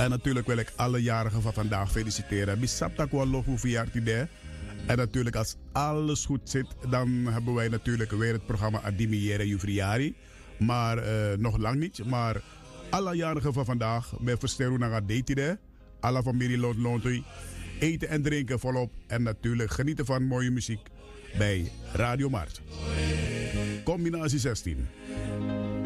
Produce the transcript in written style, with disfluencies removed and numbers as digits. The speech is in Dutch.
En natuurlijk wil ik alle jarigen van vandaag feliciteren. Bisapta kwa lofu verjaardag. En natuurlijk als alles goed zit, dan hebben wij natuurlijk weer het programma Adimiere Jufriari. Maar nog lang niet. Maar alle jarigen van vandaag, bij Versteru naar Detide, alle familie Lontlontui, eten en drinken volop. En natuurlijk genieten van mooie muziek bij Radio Mart. Combinatie 16.